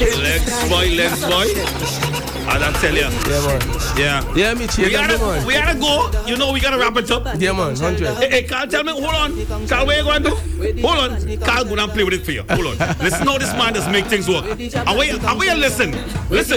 Legs boy. I tell you. Yeah, man. Yeah. Yeah, me cheer them, man. We gotta go. You know we gotta wrap it up. Yeah, man. 100. Hey, Carl, tell me. Hold on. Carl, what you going to do? Hold on. Carl, go and play with it for you. Hold on. Listen how this man just make things work. And we listen. Listen.